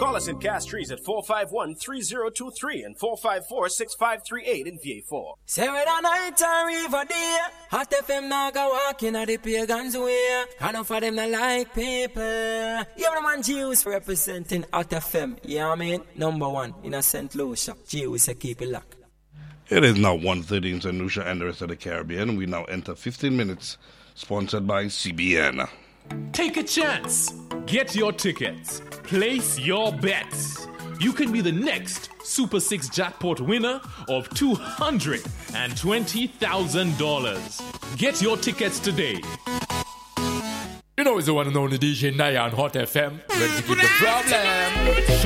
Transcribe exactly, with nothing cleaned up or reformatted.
Call us in Castries at four five one, three zero two three and four five four, six five three eight in V A four. Say whether night or river day, Hot F M now go walking at the pagans way. Enough of them not like people. You know man, Jews representing Hot F M. You know what I mean? Number one in a Saint Lucia. Jews say keep it locked. It is now one thirty in Saint Lucia and the rest of the Caribbean. We now enter fifteen minutes, sponsored by C B N. Take a chance. Get your tickets. Place your bets. You can be the next Super six jackpot winner of two hundred twenty thousand dollars. Get your tickets today. You know it's the one and only D J Naya on Hot F M. Ready to keep the problem.